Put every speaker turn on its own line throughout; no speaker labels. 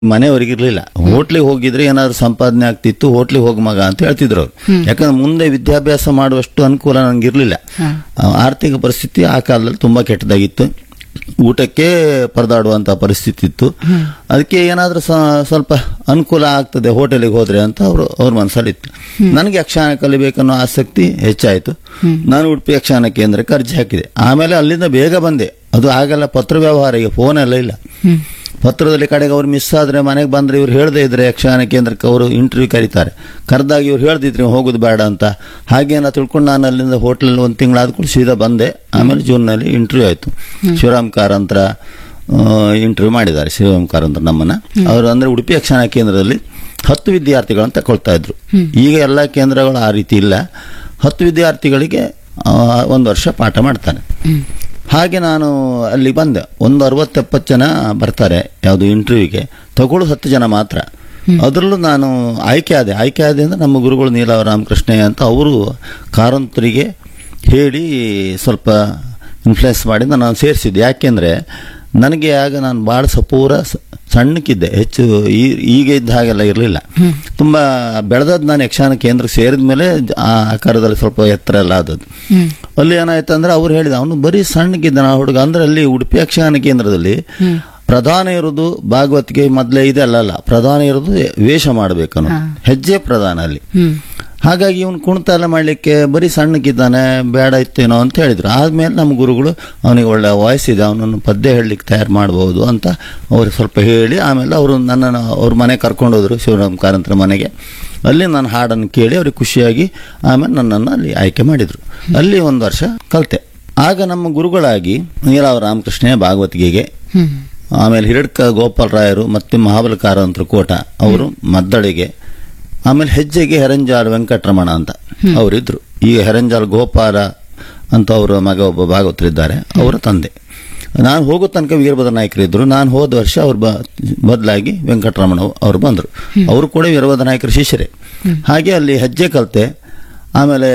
ಮನೆಯವರಿಗಿರ್ಲಿಲ್ಲ. ಹೋಟ್ಲಿಗೆ ಹೋಗಿದ್ರೆ ಏನಾದ್ರು ಸಂಪಾದನೆ ಆಗ್ತಿತ್ತು, ಹೋಟ್ಲಿಗೆ ಹೋಗ್ ಮಗ ಅಂತ ಹೇಳ್ತಿದ್ರು ಅವ್ರು. ಯಾಕಂದ್ರೆ ಮುಂದೆ ವಿದ್ಯಾಭ್ಯಾಸ ಮಾಡುವಷ್ಟು ಅನುಕೂಲ ನನಗಿರ್ಲಿಲ್ಲ. ಆರ್ಥಿಕ ಪರಿಸ್ಥಿತಿ ಆ ಕಾಲದಲ್ಲಿ ತುಂಬಾ ಕೆಟ್ಟದಾಗಿತ್ತು. ಊಟಕ್ಕೆ ಪರದಾಡುವಂತ ಪರಿಸ್ಥಿತಿ ಇತ್ತು. ಅದಕ್ಕೆ ಏನಾದ್ರೂ ಸ್ವಲ್ಪ ಅನುಕೂಲ ಆಗ್ತದೆ ಹೋಟೆಲಿಗೆ ಹೋದ್ರೆ ಅಂತ ಅವ್ರ ಮನಸ್ಸಲ್ಲಿತ್ತು. ನನಗೆ ಯಕ್ಷಗಾನ ಕಲಿಬೇಕನ್ನೋ ಆಸಕ್ತಿ ಹೆಚ್ಚಾಯಿತು. ನಾನು ಉಡುಪಿ ಯಕ್ಷಗಾನ ಕೇಂದ್ರಕ್ಕೆ ಅರ್ಜಿ ಹಾಕಿದೆ. ಆಮೇಲೆ ಅಲ್ಲಿಂದ ಬೇಗ ಬಂದೆ. ಅದು ಆಗಲ್ಲ, ಪತ್ರ ವ್ಯವಹಾರ, ಈಗ ಫೋನ್ ಎಲ್ಲ ಇಲ್ಲ. ಪತ್ರದಲ್ಲಿ ಕಡೆಗೆ ಅವ್ರು ಮಿಸ್ ಆದ್ರೆ ಮನೆಗೆ ಬಂದ್ರೆ ಇವ್ರು ಹೇಳದೇ ಇದ್ರೆ ಯಕ್ಷಗಾನ ಕೇಂದ್ರಕ್ಕೆ ಅವರು ಇಂಟರ್ವ್ಯೂ ಕರೀತಾರೆ. ಕರೆದಾಗ ಇವ್ರು ಹೇಳ್ದಿದ್ರಿ ಹೋಗೋದು ಬೇಡ ಅಂತ. ಹಾಗೇನ ತಿಳ್ಕೊಂಡು ನಾನು ಅಲ್ಲಿಂದ ಹೋಟ್ಲಲ್ಲಿ ಒಂದು ತಿಂಗಳಾದ ಕೂಡ ಸೀದಾ ಬಂದೆ. ಆಮೇಲೆ ಜೂನ್ನಲ್ಲಿ ಇಂಟರ್ವ್ಯೂ ಆಯಿತು. ಶಿವರಾಮ್ ಕಾರಂತರ ಇಂಟರ್ವ್ಯೂ ಮಾಡಿದ್ದಾರೆ. ಶಿವರಾಮ್ ಕಾರಂತರ ನಮ್ಮನ್ನ ಅವರು ಅಂದ್ರೆ ಉಡುಪಿ ಯಕ್ಷಗಾನ ಕೇಂದ್ರದಲ್ಲಿ 10 ವಿದ್ಯಾರ್ಥಿಗಳನ್ನು ತಗೊಳ್ತಾ ಇದ್ರು. ಈಗ ಎಲ್ಲ ಕೇಂದ್ರಗಳು ಆ ರೀತಿ ಇಲ್ಲ. 10 ವಿದ್ಯಾರ್ಥಿಗಳಿಗೆ 1 ವರ್ಷ ಪಾಠ ಮಾಡ್ತಾನೆ. ಹಾಗೆ ನಾನು ಅಲ್ಲಿ ಬಂದೆ. ಒಂದು 60-70 ಜನ ಬರ್ತಾರೆ ಯಾವುದು ಇಂಟರ್ವ್ಯೂಗೆ, ತಗೊಳ್ಳೋ 10 ಜನ ಮಾತ್ರ. ಅದರಲ್ಲೂ ನಾನು ಆಯ್ಕೆ ಆದೆ ಅಂದ್ರೆ ನಮ್ಮ ಗುರುಗಳು ನೀಲಾವ ರಾಮಕೃಷ್ಣಯ್ಯ ಅಂತ ಅವರು ಕಾರಂತರಿಗೆ ಹೇಳಿ ಸ್ವಲ್ಪ ಇನ್ಫ್ಲುಯೆನ್ಸ್ ಮಾಡಿ ನಾನು ಸೇರಿಸಿದ್ದೆ. ಯಾಕೆಂದ್ರೆ ನನಗೆ ಆಗ ನಾನು ಭಾಳ ಸಪೂರ ಸಣ್ಣಕ್ಕಿದ್ದೆ, ಹೆಚ್ಚು ಈಗ ಇದ್ದ ಹಾಗೆಲ್ಲ ಇರಲಿಲ್ಲ. ತುಂಬಾ ಬೆಳೆದದ್ದು ನಾನು ಯಕ್ಷಗಾನ ಕೇಂದ್ರಕ್ಕೆ ಸೇರಿದ ಮೇಲೆ ಆ ಆಕಾರದಲ್ಲಿ ಸ್ವಲ್ಪ ಎತ್ತರ ಎಲ್ಲ ಆದದ್ದು. ಅಲ್ಲಿ ಏನಾಯ್ತು ಅಂದ್ರೆ ಅವ್ರು ಹೇಳಿದ ಅವನು ಬರೀ ಸಣ್ಣಕ್ಕಿದ್ದ ನಾ ಹುಡುಗ. ಅಂದ್ರೆ ಅಲ್ಲಿ ಉಡುಪಿ ಯಕ್ಷಗಾನ ಕೇಂದ್ರದಲ್ಲಿ ಪ್ರಧಾನ ಇರೋದು ಭಾಗವತಿಗೆ ಮೊದಲೇ ಇದೆ ಅಲ್ಲ, ಪ್ರಧಾನ ಇರೋದು ವೇಷ ಮಾಡಬೇಕನ್ನೋ ಹೆಜ್ಜೆ ಪ್ರಧಾನ ಅಲ್ಲಿ. ಹಾಗಾಗಿ ಇವನು ಕುಣಿತ ಎಲ್ಲ ಮಾಡಲಿಕ್ಕೆ ಬರೀ ಸಣ್ಣಕ್ಕಿದ್ದಾನೆ, ಬೇಡ ಇತ್ತೇನೋ ಅಂತ ಹೇಳಿದ್ರು. ಆದ್ಮೇಲೆ ನಮ್ಮ ಗುರುಗಳು ಅವನಿಗೆ ಒಳ್ಳೆ ವಾಯ್ಸ್ ಇದೆ, ಅವನನ್ನು ಪದ್ಯ ಹೇಳಲಿಕ್ಕೆ ತಯಾರು ಮಾಡಬಹುದು ಅಂತ ಅವ್ರಿಗೆ ಸ್ವಲ್ಪ ಹೇಳಿ, ಆಮೇಲೆ ಅವರು ನನ್ನನ್ನು ಅವ್ರ ಮನೆಗೆ ಕರ್ಕೊಂಡೋದ್ರು, ಶಿವರಾಮ್ ಕಾರಂತರ ಮನೆಗೆ. ಅಲ್ಲಿ ನಾನು ಹಾಡನ್ನು ಕೇಳಿ ಅವ್ರಿಗೆ ಖುಷಿಯಾಗಿ ಆಮೇಲೆ ನನ್ನನ್ನು ಅಲ್ಲಿ ಆಯ್ಕೆ ಮಾಡಿದ್ರು. ಅಲ್ಲಿ 1 ವರ್ಷ ಕಲಿತೆ. ಆಗ ನಮ್ಮ ಗುರುಗಳಾಗಿ ನೀಲಾವ ರಾಮಕೃಷ್ಣ ಭಾಗವತಿಗೆ, ಆಮೇಲೆ ಹಿರಡ್ಕ ಗೋಪಾಲರಾಯರು ಮತ್ತೆ ಮಹಾಬಲ ಕಾರಂತರ ಕೋಟ ಅವರು ಮದ್ದಳೆಗೆ, ಆಮೇಲೆ ಹೆಜ್ಜೆಗೆ ಹೆರಂಜಾಳ್ ವೆಂಕಟರಮಣ ಅಂತ ಅವರಿದ್ರು. ಈಗ ಹೆರಂಜಾಳ್ ಗೋಪಾಲ ಅಂತ ಅವರ ಮಗ ಒಬ್ಬ ಭಾಗವತರಿದ್ದಾರೆ, ಅವರ ತಂದೆ. ನಾನು ಹೋಗೋ ತನಕ ವೀರಭದ್ರ ನಾಯಕರು ಇದ್ರು. ನಾನು ಹೋದ ವರ್ಷ ಅವ್ರ ಬದಲಾಗಿ ವೆಂಕಟರಮಣ ಅವರು ಬಂದರು. ಅವರು ಕೂಡ ವೀರಭದ್ರ ನಾಯಕರ ಶಿಷ್ಯರೇ. ಹಾಗೆ ಅಲ್ಲಿ ಹೆಜ್ಜೆ ಕಲಿತೆ. ಆಮೇಲೆ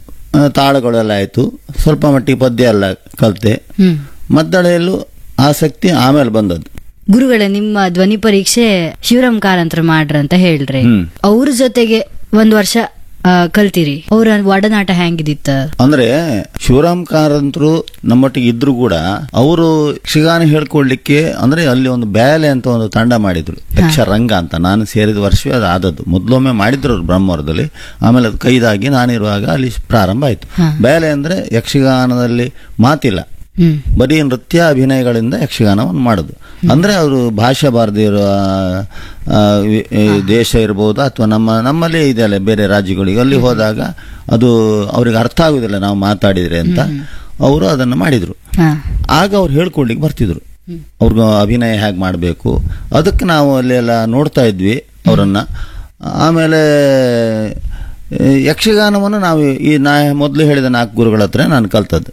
ತಾಳಗಳೆಲ್ಲ ಆಯಿತು. ಸ್ವಲ್ಪ ಮಟ್ಟಿಗೆ ಪದ್ಯ ಎಲ್ಲ ಕಲಿತೆ. ಮದ್ದಳೆಯಲ್ಲೂ ಆಸಕ್ತಿ ಆಮೇಲೆ ಬಂದದ್ದು.
ಗುರುಗಳೇ, ನಿಮ್ಮ ಧ್ವನಿ ಪರೀಕ್ಷೆ ಶಿವರಾಮ್ ಕಾರಂತರ ಮಾಡ್ರಂತ ಹೇಳ್ರಿ. ಅವ್ರ ಜೊತೆಗೆ 1 ವರ್ಷ ಕಲ್ತಿರಿ. ಅವ್ರ ಒಡನಾಟ ಹೆಂಗಿದಿತ್ತ? ಅಂದ್ರೆ
ಶಿವರಾಮ್ ಕಾರಂತರು ನಮ್ಮೊಟ್ಟಿಗೆ ಇದ್ರು ಕೂಡ ಅವರು ಯಕ್ಷಗಾನ ಹೇಳ್ಕೊಡ್ಲಿಕ್ಕೆ ಅಂದ್ರೆ ಅಲ್ಲಿ ಒಂದು ಬ್ಯಾಲೆ ಅಂತ ಒಂದು ತಂಡ ಮಾಡಿದ್ರು, ಯಕ್ಷರಂಗ ಅಂತ. ನಾನು ಸೇರಿದ ವರ್ಷವೇ ಅದು ಆದದ್ದು. ಮೊದಲೊಮ್ಮೆ ಮಾಡಿದ್ರು ಅವ್ರು ಬ್ರಹ್ಮವರದಲ್ಲಿ. ಆಮೇಲೆ ಅದು ಕೈದಾಗಿ ನಾನಿರುವಾಗ ಅಲ್ಲಿ ಪ್ರಾರಂಭ ಆಯ್ತು. ಬ್ಯಾಲೆ ಅಂದ್ರೆ ಯಕ್ಷಗಾನದಲ್ಲಿ ಮಾತಿಲ್ಲ, ಬರೀ ನೃತ್ಯ ಅಭಿನಯಗಳಿಂದ ಯಕ್ಷಗಾನವನ್ನು ಮಾಡುದು. ಅಂದ್ರೆ ಅವರು ಭಾಷೆ ಬಾರದೇ ಇರೋ ದೇಶ ಇರ್ಬೋದು ಅಥವಾ ನಮ್ಮಲ್ಲೇ ಇದೆಯಲ್ಲ ಬೇರೆ ರಾಜ್ಯಗಳಿಗೆ, ಅಲ್ಲಿ ಹೋದಾಗ ಅದು ಅವ್ರಿಗೆ ಅರ್ಥ ಆಗುದಿಲ್ಲ ನಾವು ಮಾತಾಡಿದ್ರೆ ಅಂತ ಅವರು ಅದನ್ನು ಮಾಡಿದ್ರು. ಆಗ ಅವ್ರು ಹೇಳ್ಕೊಡ್ಲಿಕ್ಕೆ ಬರ್ತಿದ್ರು, ಅವ್ರಿಗೆ ಅಭಿನಯ ಹೇಗೆ ಮಾಡಬೇಕು ಅದಕ್ಕೆ ನಾವು ಅಲ್ಲೆಲ್ಲ ನೋಡ್ತಾ ಇದ್ವಿ ಅವರನ್ನ. ಆಮೇಲೆ ಯಕ್ಷಗಾನವನ್ನು ನಾವು ಈ ಮೊದಲು ಹೇಳಿದ 4 ಗುರುಗಳ ಹತ್ರ ನಾನು ಕಲ್ತದ್ದು.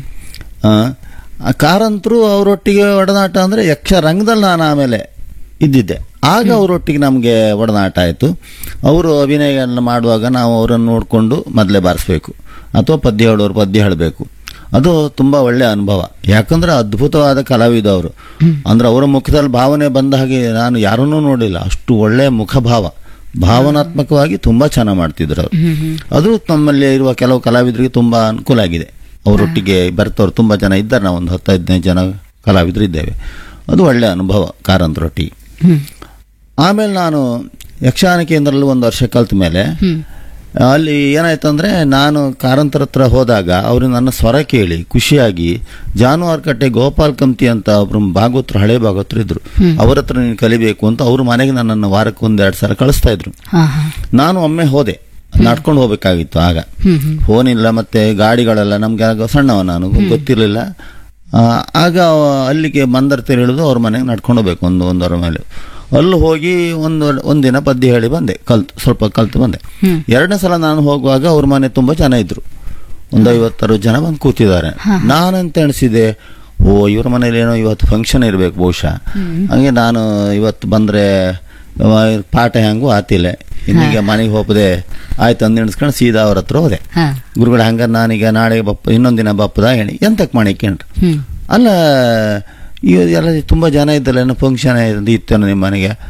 ಕಾರಂತರು ಅವರೊಟ್ಟಿಗೆ ಒಡನಾಟ ಅಂದ್ರೆ ಯಕ್ಷರಂಗದಲ್ಲಿ ನಾನು ಆಮೇಲೆ ಇದ್ದಿದ್ದೆ. ಆಗ ಅವರೊಟ್ಟಿಗೆ ನಮಗೆ ಒಡನಾಟ ಆಯಿತು. ಅವರು ಅಭಿನಯಗಳನ್ನ ಮಾಡುವಾಗ ನಾವು ಅವರನ್ನು ನೋಡಿಕೊಂಡು ಮೊದಲೇ ಬಾರಿಸ್ಬೇಕು ಅಥವಾ ಪದ್ಯ ಹೇಳೋರು ಪದ್ಯ ಹೇಳಬೇಕು. ಅದು ತುಂಬಾ ಒಳ್ಳೆ ಅನುಭವ. ಯಾಕಂದ್ರೆ ಅದ್ಭುತವಾದ ಕಲಾವಿದ ಅವರು. ಅಂದ್ರೆ ಅವರ ಮುಖದಲ್ಲಿ ಭಾವನೆ ಬಂದ ಹಾಗೆ ನಾನು ಯಾರನ್ನೂ ನೋಡಿಲ್ಲ. ಅಷ್ಟು ಒಳ್ಳೆ ಮುಖಭಾವ, ಭಾವನಾತ್ಮಕವಾಗಿ ತುಂಬಾ ಚೆನ್ನಾಗಿ ಮಾಡ್ತಿದ್ರು ಅವರು. ಅದು ನಮ್ಮಲ್ಲಿ ಇರುವ ಕೆಲವು ಕಲಾವಿದರಿಗೆ ತುಂಬಾ ಅನುಕೂಲ ಆಗಿದೆ. ಅವರೊಟ್ಟಿಗೆ ಬರ್ತವ್ರು ತುಂಬಾ ಜನ ಇದ್ದಾರೆ. ನಾವು ಒಂದು 10-15 ಜನ ಕಲಾವಿದರು ಇದ್ದೇವೆ. ಅದು ಒಳ್ಳೆ ಅನುಭವ ಕಾರಂತರೊಟ್ಟಿಗೆ. ಆಮೇಲೆ ನಾನು ಯಕ್ಷಗಾನ ಕೇಂದ್ರದಲ್ಲಿ 1 ವರ್ಷ ಕಲ್ತ ಮೇಲೆ ಅಲ್ಲಿ ಏನಾಯ್ತಂದ್ರೆ, ನಾನು ಕಾರಂತರ ಹತ್ರ ಹೋದಾಗ ಅವರು ನನ್ನ ಸ್ವರ ಕೇಳಿ ಖುಷಿಯಾಗಿ ಜಾನುವಾರುಕಟ್ಟೆ ಗೋಪಾಲ್ ಕಮ್ತಿ ಅಂತ ಒಬ್ರು ಭಾಗವತರು, ಹಳೆ ಭಾಗವತರು ಇದ್ರು. ಅವ್ರ ಹತ್ರ ನೀನು ಕಲಿಬೇಕು ಅಂತ ಅವ್ರ ಮನೆಗೆ ನನ್ನನ್ನು ವಾರಕ್ಕೆ 1-2 ಸಲ ಕಳಿಸ್ತಾ ಇದ್ರು. ನಾನು ಒಮ್ಮೆ ಹೋದೆ. ನಡ್ಕೊಂಡು ಹೋಗ್ಬೇಕಾಗಿತ್ತು. ಆಗ ಫೋನ್ ಇಲ್ಲ, ಮತ್ತೆ ಗಾಡಿಗಳೆಲ್ಲ ನಮ್ಗೆ ಆಗ ಸಣ್ಣವ, ನಾನು ಗೊತ್ತಿರಲಿಲ್ಲ. ಆಗ ಅಲ್ಲಿಗೆ ಮಂದರ್ತಿ ಹೇಳುದು ಅವ್ರ ಮನೆಗೆ ನಡ್ಕೊಂಡು ಹೋಗ್ಬೇಕು 1-1.5 ಮೈಲು. ಅಲ್ಲಿ ಹೋಗಿ ಒಂದಿನ ಪದ್ಯ ಹೇಳಿ ಬಂದೆ, ಸ್ವಲ್ಪ ಕಲ್ತು ಬಂದೆ. 2ನೇ ಸಲ ನಾನು ಹೋಗುವಾಗ ಅವ್ರ ಮನೆ ತುಂಬಾ ಜನ ಇದ್ರು. ಒಂದು 50-60 ಜನ ಬಂದು ಕೂತಿದ್ದಾರೆ. ನಾನಂತ ಎಣಿಸಿದೆ, ಇವ್ರ ಮನೇಲಿ ಏನೋ ಇವತ್ತು ಫಂಕ್ಷನ್ ಇರ್ಬೇಕು ಬಹುಶಃ. ಹಂಗೆ ನಾನು ಇವತ್ತು ಬಂದ್ರೆ ಪಾಠ ಹೆಂಗೂ ಆತಿಲ್ಲ, ಇನ್ನೀಗ ಮನೆಗೆ ಹೋಗದೆ ಆಯ್ತು ಅಂದ್ ಎಣಿಸ್ಕೊಂಡು ಸೀದಾ ಅವ್ರ ಹತ್ರ ಹೋದೆ. ಗುರುಗಳು ಹಂಗ ನಾನೀಗ ನಾಳೆ ಇನ್ನೊಂದ್ ದಿನ ಬಪ್ಪದ ಹೇಳಿ ಎಂತಕ್ ಮಾಡಿಕೊಂಡ್ರು. ಅಲ್ಲ, ಎಲ್ಲ ತುಂಬಾ ಜನ ಇದ್ದಲ್ಲ, ಏನೋ ಫಂಕ್ಷನ್ ಇತ್ತೇನೋ ನಿಮ್ಮ ಮನೆಗೆ.